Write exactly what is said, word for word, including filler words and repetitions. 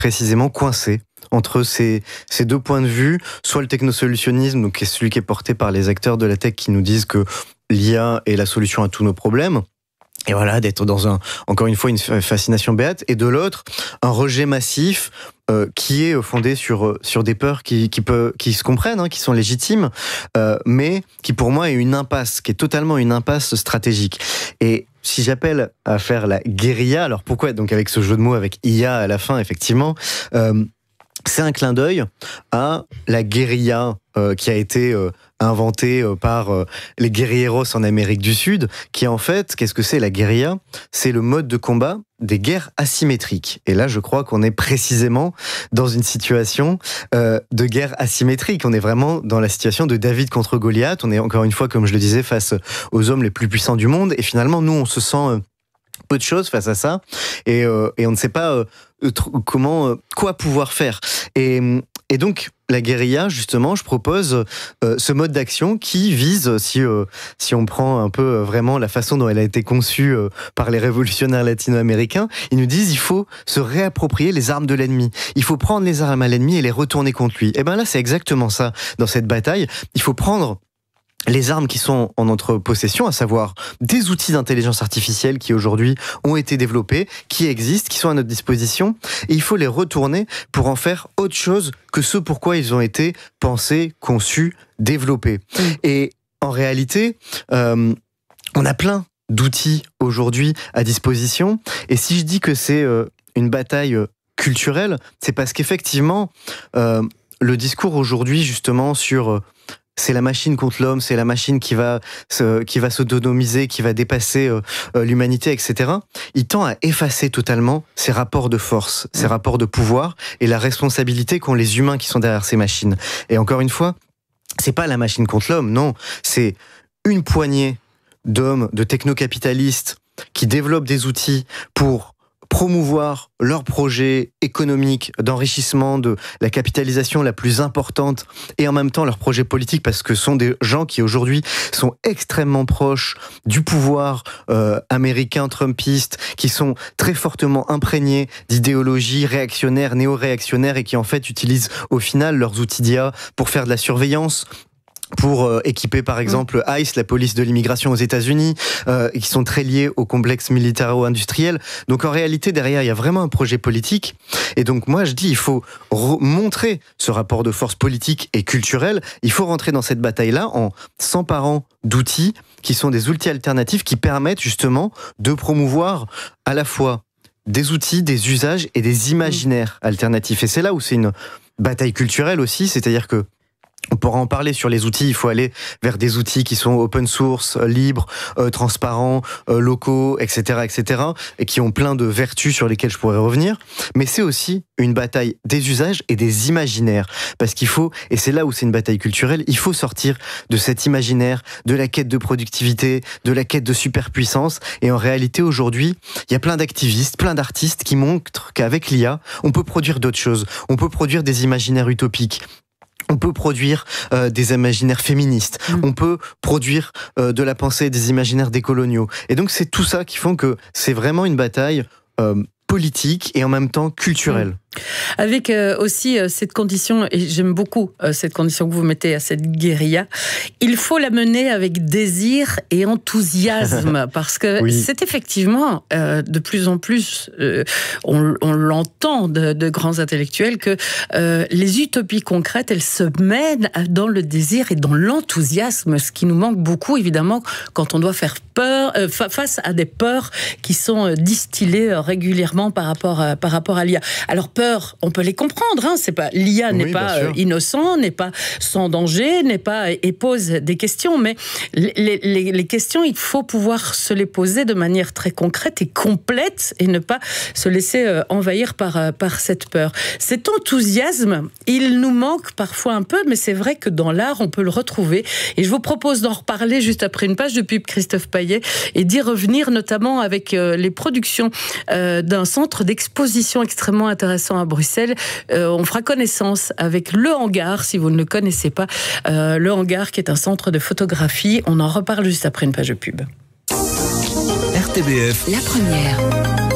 précisément coincé entre ces, ces deux points de vue, soit le technosolutionnisme, donc qui est celui qui est porté par les acteurs de la tech qui nous disent que l'I A est la solution à tous nos problèmes, et voilà, d'être dans un, encore une fois, une fascination béate, et de l'autre, un rejet massif euh, qui est fondé sur sur des peurs qui qui peut qui se comprennent, hein, qui sont légitimes, euh, mais qui pour moi est une impasse, qui est totalement une impasse stratégique. Et si j'appelle à faire la guérilla, alors pourquoi donc avec ce jeu de mots avec I A à la fin, effectivement, euh, c'est un clin d'œil à la guérilla euh, qui a été euh, inventée euh, par euh, les guerrilleros en Amérique du Sud, qui en fait, qu'est-ce que c'est la guérilla ? C'est le mode de combat des guerres asymétriques. Et là, je crois qu'on est précisément dans une situation euh, de guerre asymétrique. On est vraiment dans la situation de David contre Goliath. On est encore une fois, comme je le disais, face aux hommes les plus puissants du monde. Et finalement, nous, on se sent euh, peu de choses face à ça. Et, euh, et on ne sait pas euh, comment, euh, quoi pouvoir faire. Et, et donc, la guérilla, justement, je propose euh, ce mode d'action qui vise, si, euh, si on prend un peu euh, vraiment la façon dont elle a été conçue euh, par les révolutionnaires latino-américains, ils nous disent il faut se réapproprier les armes de l'ennemi. Il faut prendre les armes à l'ennemi et les retourner contre lui. Et bien là, c'est exactement ça dans cette bataille. Il faut prendre les armes qui sont en notre possession, à savoir des outils d'intelligence artificielle qui aujourd'hui ont été développés, qui existent, qui sont à notre disposition, et il faut les retourner pour en faire autre chose que ce pourquoi ils ont été pensés, conçus, développés. Mmh. Et en réalité, euh, on a plein d'outils aujourd'hui à disposition, et si je dis que c'est euh, une bataille culturelle, c'est parce qu'effectivement, euh, le discours aujourd'hui justement sur... Euh, c'est la machine contre l'homme, c'est la machine qui va se, qui va s'autonomiser, qui va dépasser euh, l'humanité, et cetera. Il tend à effacer totalement ces rapports de force, ces rapports de pouvoir et la responsabilité qu'ont les humains qui sont derrière ces machines. Et encore une fois, c'est pas la machine contre l'homme, non. C'est une poignée d'hommes, de technocapitalistes qui développent des outils pour promouvoir leurs projets économiques d'enrichissement, de la capitalisation la plus importante, et en même temps leurs projets politiques, parce que ce sont des gens qui aujourd'hui sont extrêmement proches du pouvoir euh, américain trumpiste, qui sont très fortement imprégnés d'idéologies réactionnaires, néo-réactionnaires, et qui en fait utilisent au final leurs outils d'I A pour faire de la surveillance, pour euh, équiper par exemple mmh. ICE, la police de l'immigration aux États-Unis, euh, qui sont très liés au complexe militaro-industriel. Donc en réalité, derrière, il y a vraiment un projet politique. Et donc moi, je dis, il faut montrer ce rapport de force politique et culturel. Il faut rentrer dans cette bataille-là en s'emparant d'outils qui sont des outils alternatifs qui permettent justement de promouvoir à la fois des outils, des usages et des imaginaires mmh. alternatifs. Et c'est là où c'est une bataille culturelle aussi, c'est-à-dire que on pourra en parler sur les outils, il faut aller vers des outils qui sont open source, libres, euh, transparents, euh, locaux, et cetera, et cetera, et qui ont plein de vertus sur lesquelles je pourrais revenir. Mais c'est aussi une bataille des usages et des imaginaires. Parce qu'il faut, et c'est là où c'est une bataille culturelle, il faut sortir de cet imaginaire, de la quête de productivité, de la quête de superpuissance. Et en réalité, aujourd'hui, il y a plein d'activistes, plein d'artistes qui montrent qu'avec l'I A, on peut produire d'autres choses. On peut produire des imaginaires utopiques. On peut produire euh, des imaginaires féministes, mmh. on peut produire euh, de la pensée, des imaginaires décoloniaux. Et donc c'est tout ça qui font que c'est vraiment une bataille euh, politique et en même temps culturelle. Mmh. Avec euh, aussi euh, cette condition, et j'aime beaucoup euh, cette condition que vous mettez à cette guérilla, il faut la mener avec désir et enthousiasme, parce que oui. c'est effectivement euh, de plus en plus, euh, on, on l'entend de, de grands intellectuels, que euh, les utopies concrètes, elles se mènent dans le désir et dans l'enthousiasme, ce qui nous manque beaucoup, évidemment, quand on doit faire peur, euh, face à des peurs qui sont distillées régulièrement par rapport à, par rapport à l'I A. Alors, peur, on peut les comprendre, hein, c'est pas, l'I A n'est oui, pas euh, innocent, n'est pas sans danger, n'est pas, et pose des questions, mais les, les, les questions, il faut pouvoir se les poser de manière très concrète et complète, et ne pas se laisser euh, envahir par, euh, par cette peur. Cet enthousiasme, il nous manque parfois un peu, mais c'est vrai que dans l'art, on peut le retrouver, et je vous propose d'en reparler juste après une page de pub, Christophe Paillet, et d'y revenir notamment avec euh, les productions euh, d'un centre d'exposition extrêmement intéressant à Bruxelles. Euh, on fera connaissance avec Le Hangar, si vous ne le connaissez pas. Euh, Le Hangar, qui est un centre de photographie. On en reparle juste après une page de pub. R T B F. La première.